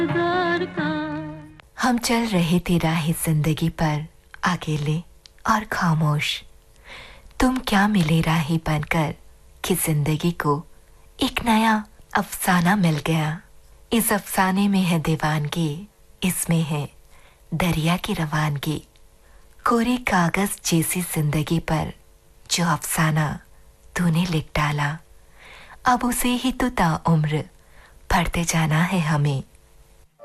हम चल रहे थे राह जिंदगी पर अकेले और खामोश। तुम क्या मिले राही बनकर कि जिंदगी को एक नया अफसाना मिल गया। इस अफसाने में है दीवानगी, इसमें है दरिया की रवानगी। कोरे कागज जैसी जिंदगी पर जो अफसाना तूने लिख डाला, अब उसे ही तो ताउम्र पढ़ते जाना है हमें।